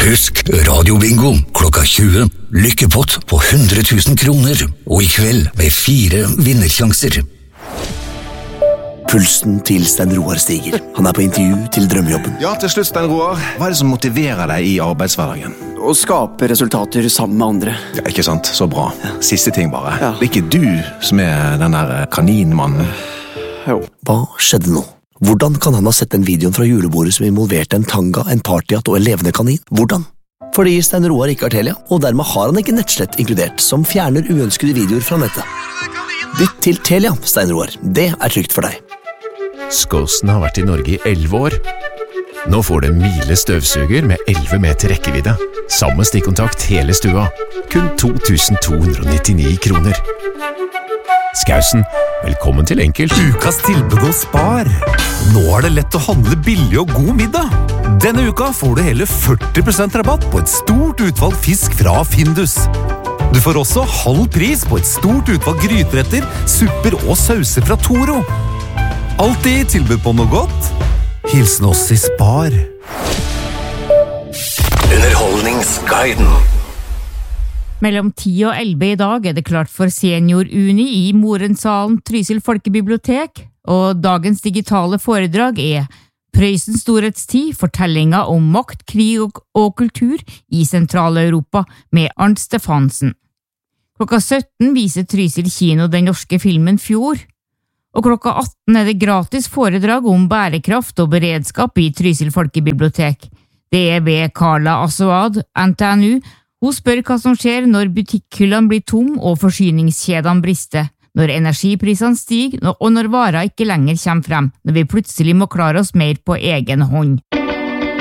Husk radiobingo klokka 20. Lykkepott på 100 000 kroner. Og I kveld med 4 vinnersjanser. Pulsen til Stein Roar stiger. Han på intervju til drømmejobben. Ja, til slutt, Stein Roar. Hva det som motiverer deg I arbeidshverdagen? Å skape resultater sammen med andre. Ja, ikke sant? Så bra. Siste ting bare. Ja. Det ikke du som den der kaninmannen. Jo. Hva skjedde nå? Hvordan kan han ha sett den videoen fra julebordet som involverte en tanga, en partyhatt og en levende kanin? Hvordan? Fordi Stein Roar ikke har Telia, og dermed har han ikke nettslett inkludert, som fjerner uønskede videoer fra nettet. Bytt til Telia, Stein Roar. Det trygt for deg. Skåsen har vært I Norge I 11 år. Nå får du en Miele støvsuger med 11 meter rekkevidde. Samme stikkontakt hele stua. Kun 2299 kroner. Skausen, velkommen til Enkelt. Ukas tilbud hos Spar. Nå det lett å handle billig og god middag. Denne uka får du hele 40% rabatt på et stort utvalg fisk fra Findus. Du får også halv pris på et stort utvalg gryteretter, supper og sauser fra Toro. Alltid tilbud på noe godt. Hilsen oss I Spar. Underholdningsguiden. Mellom 10 og 11 I dag det klart for senior-uni I Morensalen Trysil Folkebibliotek, og dagens digitale foredrag Prøysens storhetstid, fortellinger om makt, krig og kultur I Sentral-Europa med Arnt Stefansen. Klokka 17 viser Trysil kino den norske filmen Fjord, og klokka 18 det gratis foredrag om bærekraft og beredskap I Trysil Folkebibliotek. Det ved Carla Assoad, NTNU. Hun spør hva som skjer når butikkhyllene blir tom og forsyningskjedene brister, når energiprisene stiger og når varer ikke lenger kommer frem, når vi plutselig må klare oss mer på egen hånd.